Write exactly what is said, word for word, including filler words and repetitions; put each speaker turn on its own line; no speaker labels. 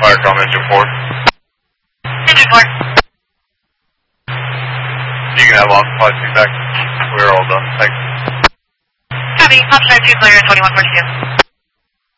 Firecom engine four.
Engine four.
You can have on flight feedback. We're all done. Thanks.
Copy. Option two, clear twenty-one forty-two.